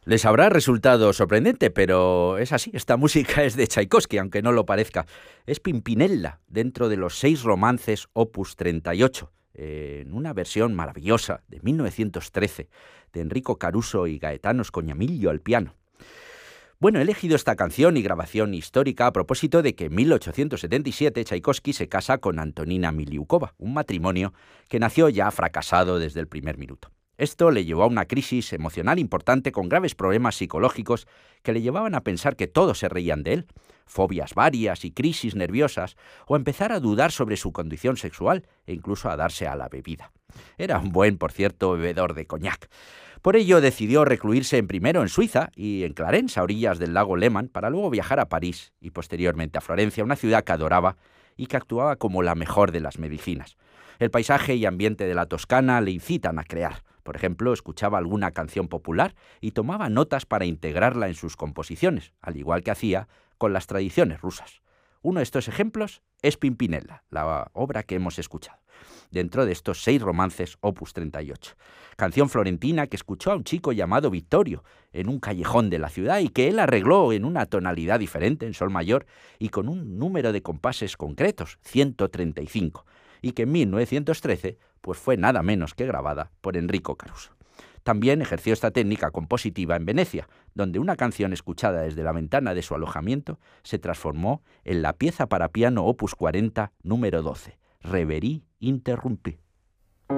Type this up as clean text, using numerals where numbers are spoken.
Les habrá resultado sorprendente, pero es así. Esta música es de Tchaikovsky, aunque no lo parezca. Es Pimpinella, dentro de los 6 romances Opus 38, en una versión maravillosa de 1913, de Enrico Caruso y Gaetano Scognamiglio al piano. Bueno, he elegido esta canción y grabación histórica a propósito de que en 1877 Tchaikovsky se casa con Antonina Miliukova, un matrimonio que nació ya fracasado desde el primer minuto. Esto le llevó a una crisis emocional importante con graves problemas psicológicos que le llevaban a pensar que todos se reían de él, fobias varias y crisis nerviosas, o a empezar a dudar sobre su condición sexual e incluso a darse a la bebida. Era un buen, por cierto, bebedor de coñac. Por ello decidió recluirse primero en Suiza y en Clarens, a orillas del lago Léman, para luego viajar a París y posteriormente a Florencia, una ciudad que adoraba y que actuaba como la mejor de las medicinas. El paisaje y ambiente de la Toscana le incitan a crear. Por ejemplo, escuchaba alguna canción popular y tomaba notas para integrarla en sus composiciones, al igual que hacía con las tradiciones rusas. Uno de estos ejemplos es Pimpinella, la obra que hemos escuchado, dentro de estos 6 romances Opus 38. Canción florentina que escuchó a un chico llamado Vittorio en un callejón de la ciudad y que él arregló en una tonalidad diferente, en sol mayor, y con un número de compases concretos, 135, y que en 1913 pues fue nada menos que grabada por Enrico Caruso. También ejerció esta técnica compositiva en Venecia, donde una canción escuchada desde la ventana de su alojamiento se transformó en la pieza para piano Opus 40, número 12, Reverie interrumpue.